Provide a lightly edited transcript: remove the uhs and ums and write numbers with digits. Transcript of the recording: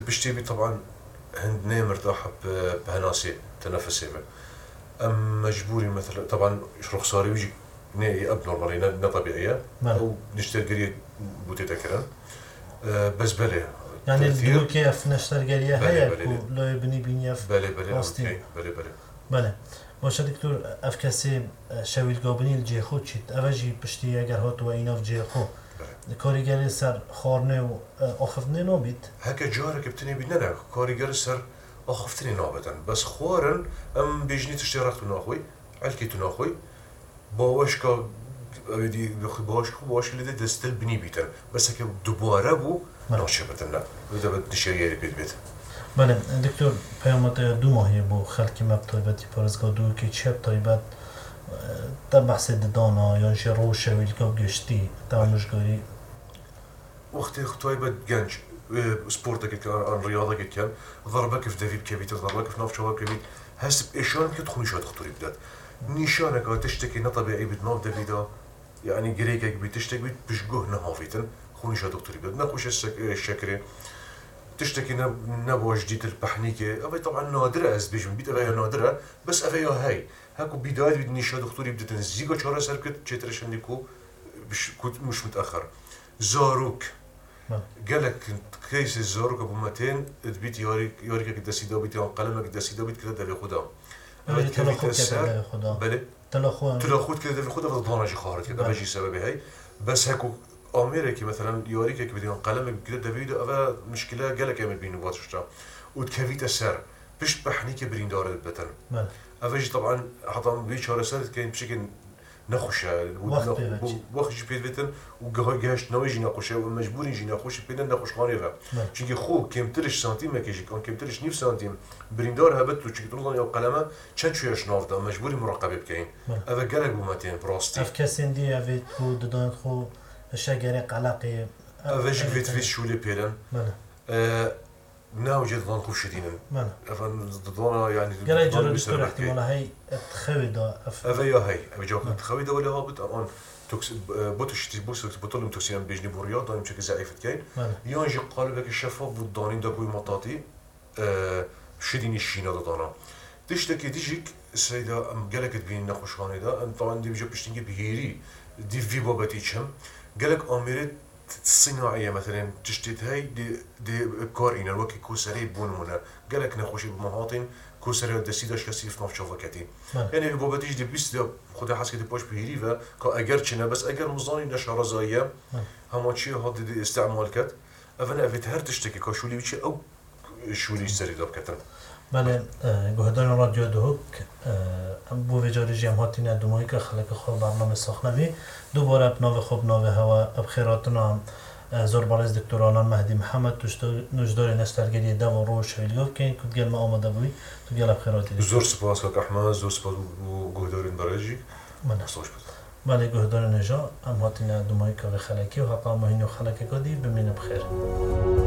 بشتي طبعا هندنا مرتاحة بهناسي تنفسي أم مجبوري مثلا طبعا رخصاري ويجي نهائي أب نورمالي نا طبيعية أو نشتري قرية بوتي تكرا بس بلي يعني الدول كيف نشتري قرية هيا لو يبني بنياف بلي بله باشه دکتور اف کسی شویل گابنی الجی خود چید اوجی پشتی اگر هات و اینا جی خو کاریگری سر خارنه و آخفتنه نابید هکه جاره که بتنی بید نه کاریگر سر آخفتنی نابدن بس خوارن ام بیجنی تشتی رختو ناخوی علکی تو ناخوی باوش که بدی باوش لیده دستل بنی بیتن بس که دوباره بو ناشه بدن نه ویده بد نشریاری بید بله دکتر پیامت دو ماهی با خلکی مبتایبتی پارزگاه دو که چه تایبت تا بحث دانا یا جرو شویل که گشتی تا مشگاری وقتی تایبت گنج سپورت که آن ریاضه که ضربه کف دوید کبیت ضربه کف ناف شواب کبیت هست ایشان که تخونی شاد خطوری بدد نیشانه که تشتکی نطبیعی بد ناف دویدا يعني جريكك بتشتكي بشجوه نهافيتن خوني شاد خطوری بدد نخوش الشكري تشتكي نبوة جديد البحنيكة أبي طبعا نادرة أزبيج من بيت أبي نادرة بس أبي هاي هاكو بداية بدني شاد دكتوري بدت نزيجو شارع سركت شترش عندكو مش متأخر زاروك قالك كيس الزاروك أبو متين تبيت ياريك كده سيدا بيت يوم قلمك كده سيدا بيت كده دبي خدا بله تلاخود كده دبي خدا فضلنا جي خارج كده بيجي سببي هاي بس هاكو أمريكي مثلاً يوريك كبديان قلمك بكده دافيدو أبا مشكلة جالك يعمل بينو باتشتا وتكفيت السر بش بحنيك برين دار البتن أفاجي طبعا حطام بيش هذا سر كان بشكل نخوشة وقت جبيت بتن وجهش نواجي نخوشة ومجبورين جي نخوش بينا نخوش خانيفا شيء خو كم ترش سنتيم مكيجي كان كم ترش نيف سنتيم برين دار هبت وشيء تقولون يا قلمه كان شو يشنافده مجبوري مراقبة بكين أفا جالك بومتين براستي أفكاسين دي أفيت خو ددان خو الشجرة قلقي أفاجي فيت في شولي بيلن ناوجد ضان خوش شدينا أفن ضانا يعني قال جرى دكتور احتمال هاي تخويدا أفيا هاي أبي جاك تخويدا ولا هابط الآن توكس بوتش تبوس بطلهم توكسيان بيجني بوريا داني بشكل زعيف كاين يانجي قالبك الشفاف والضانين دابوي مطاطي شديني الشينا ضانا تشتكي تجيك السيدة قالك تبين نخوش هاني دا طبعا دي بيجي بشتنجي بهيري دي في بابتي كم قالك أميرة الصناعية مثلا تشتت هاي دي كارين الوكي كوسري بونونا قالك نخوشي بمهاطن كوسري دسيداش كسيف ناف شوفكتي يعني بابتيش دي بيست دا خدا حس كده باش بهيري و كأجر چنا بس أجر مزاني نشارة زايا هما شيء هاد دي استعمال كت أفنا أفيت هر تشتكي كشولي بيشي أو شولي سري داب كتن بله گهدان رادیو دهوک بو وجاری جمعاتی ندومایی که خلق خوب برنامه ساخنوی دوباره ابناو خوب ناوه هوا ابخیراتنا زربالز دکترانان مهدی محمد نجدار نشترگیری دو و روش شویلیوف که کد گل ما آمده بوی تو گل ابخیراتی زور سپاس که احمد زور سپاس بو گهدارین برایجی نصاش بود بله گهدار نجا امهاتی ندومایی که خلقی و حقا مهین و خلقی کدی بمین بخیر